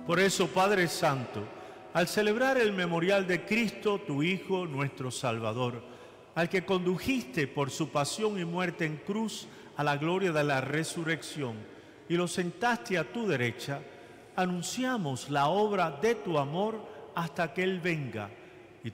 Por eso, Padre Santo, al celebrar el memorial de Cristo, tu Hijo, nuestro Salvador, al que condujiste por su pasión y muerte en cruz a la gloria de la resurrección y lo sentaste a tu derecha, anunciamos la obra de tu amor hasta que Él venga.